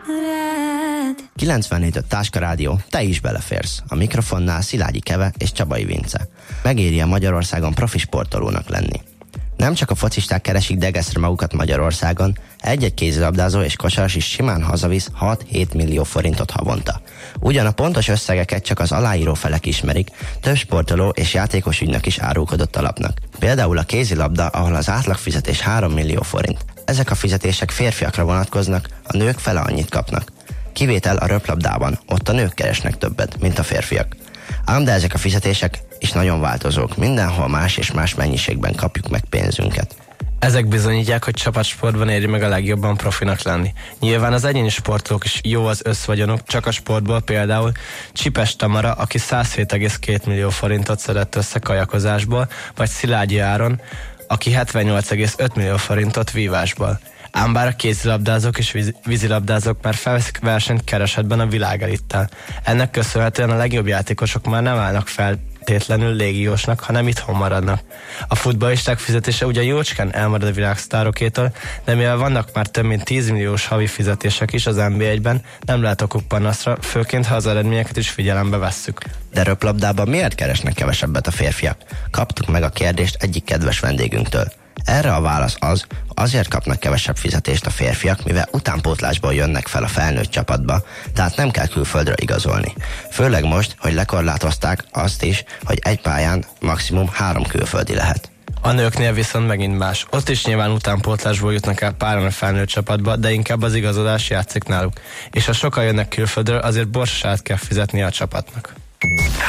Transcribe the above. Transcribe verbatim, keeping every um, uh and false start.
kilencvennégy öt Táska Rádió, te is beleférsz. A mikrofonnál Szilágyi Keve és Csabai Vince. Megéri a Magyarországon profi sportolónak lenni. Nem csak a focisták keresik degeszre magukat Magyarországon, egy-egy kézilabdázó és kosaras is simán hazavisz hat-hét millió forintot havonta. Ugyan a pontos összegeket csak az aláíró felek ismerik, több sportoló és játékos ügynök is árulkodott alapnak. Például a kézilabda, ahol az átlagfizetés három millió forint. Ezek a fizetések férfiakra vonatkoznak, a nők fele annyit kapnak. Kivétel a röplabdában, ott a nők keresnek többet, mint a férfiak. Ám de ezek a fizetések is nagyon változók, mindenhol más és más mennyiségben kapjuk meg pénzünket. Ezek bizonyítják, hogy csapatsportban éri meg a legjobban profinak lenni. Nyilván az egyéni sportolók is jó az összvagyonuk, csak a sportból például Csipes Tamara, aki száz hét egész két millió forintot szedett össze kajakozásból, vagy Szilágyi Áron, aki hetvennyolc egész öt millió forintot vívásból. Ám bár a kézilabdázók és víz, vízilabdázók már felveszik versenyt keresetben a világelittel. Ennek köszönhetően a legjobb játékosok már nem állnak feltétlenül légiósnak, hanem itthon maradnak. A futballisták fizetése ugyan jócskán elmarad a világsztárokétől, de mivel vannak már több mint tíz milliós havi fizetések is az en bé egyben, nem lehet okuk panaszra, főként ha az eredményeket is figyelembe vesszük. De röplabdában miért keresnek kevesebbet a férfiak? Kaptuk meg a kérdést egyik kedves vendégünktől. Erre a válasz az, azért kapnak kevesebb fizetést a férfiak, mivel utánpótlásból jönnek fel a felnőtt csapatba, tehát nem kell külföldre igazolni. Főleg most, hogy lekorlátozták azt is, hogy egy pályán maximum három külföldi lehet. A nőknél viszont megint más. Ott is nyilván utánpótlásból jutnak el páran a felnőtt csapatba, de inkább az igazolás játszik náluk. És ha sokan jönnek külföldről, azért borsosát kell fizetnie a csapatnak.